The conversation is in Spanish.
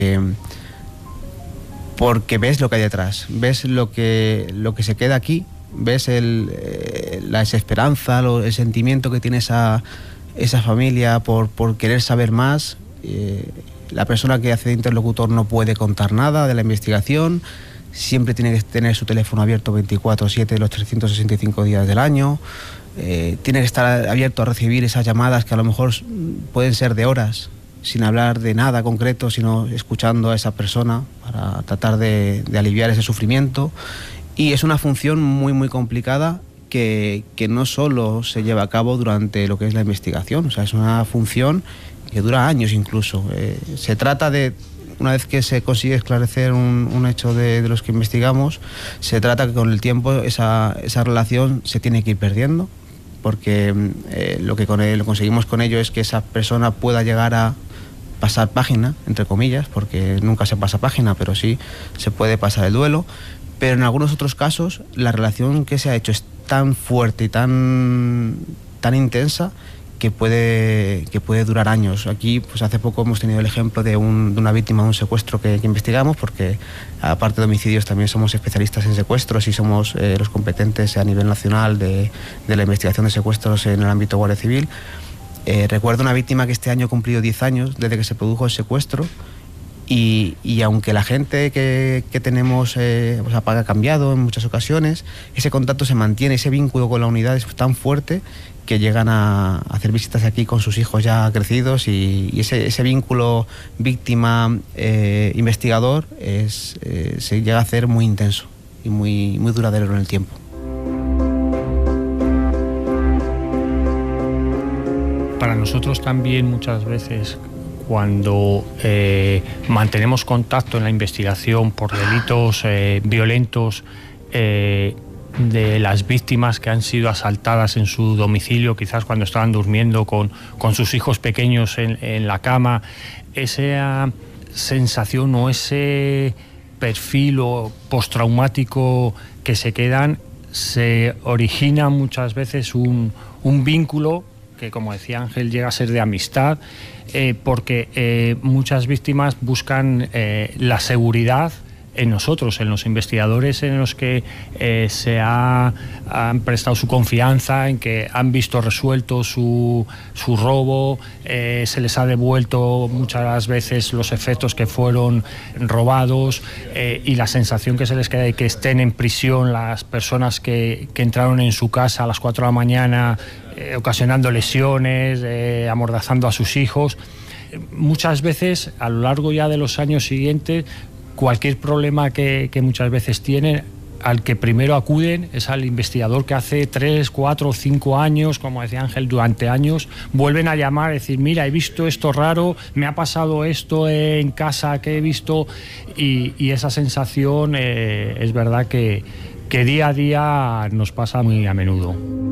porque ves lo que hay detrás, ves lo que se queda aquí, ves la desesperanza, el sentimiento que tiene esa familia por querer saber más. La persona que hace de interlocutor no puede contar nada de la investigación, siempre tiene que tener su teléfono abierto 24/7 los 365 días del año, tiene que estar abierto a recibir esas llamadas que a lo mejor pueden ser de horas, sin hablar de nada concreto, sino escuchando a esa persona para tratar de aliviar ese sufrimiento. Y es una función muy, muy complicada que no solo se lleva a cabo durante lo que es la investigación, o sea, es una función que dura años incluso. Se trata de, una vez que se consigue esclarecer un hecho de los que investigamos, se trata que con el tiempo esa relación se tiene que ir perdiendo, porque lo que conseguimos con ello es que esa persona pueda llegar a pasar página, entre comillas, porque nunca se pasa página, pero sí se puede pasar el duelo. Pero en algunos otros casos la relación que se ha hecho es tan fuerte y tan intensa que puede durar años. Aquí, pues hace poco hemos tenido el ejemplo de una víctima de un secuestro que investigamos, porque aparte de homicidios también somos especialistas en secuestros y somos los competentes a nivel nacional de la investigación de secuestros en el ámbito Guardia Civil. Recuerdo una víctima que este año ha cumplido 10 años desde que se produjo el secuestro, y aunque la gente que tenemos ha cambiado en muchas ocasiones, ese contacto se mantiene, ese vínculo con la unidad es tan fuerte que llegan a hacer visitas aquí con sus hijos ya crecidos, y ese vínculo víctima-investigador se llega a hacer muy intenso y muy, muy duradero en el tiempo. Para nosotros también muchas veces, cuando mantenemos contacto en la investigación por delitos violentos de las víctimas que han sido asaltadas en su domicilio, quizás cuando estaban durmiendo con sus hijos pequeños en la cama, esa sensación o ese perfil o postraumático que se quedan, se origina muchas veces un vínculo que, como decía Ángel, llega a ser de amistad, porque muchas víctimas buscan la seguridad en nosotros, en los investigadores en los que han prestado su confianza, en que han visto resuelto su robo, se les ha devuelto muchas veces los efectos que fueron robados, y la sensación que se les queda de que estén en prisión las personas que entraron en su casa a las 4 de la mañana ocasionando lesiones, amordazando a sus hijos. Muchas veces, a lo largo ya de los años siguientes, cualquier problema que muchas veces tienen, al que primero acuden es al investigador que hace 3, 4 o 5 años, como decía Ángel, durante años, vuelven a llamar, a decir, mira, he visto esto raro, me ha pasado esto en casa que he visto, y esa sensación es verdad que día a día nos pasa muy a menudo.